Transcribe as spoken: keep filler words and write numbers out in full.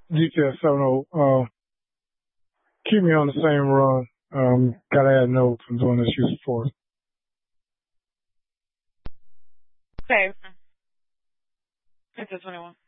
G T S seven oh, uh, keep me on the same run. Um, gotta add notes and doing this use of force. Okay. It's a twenty-one.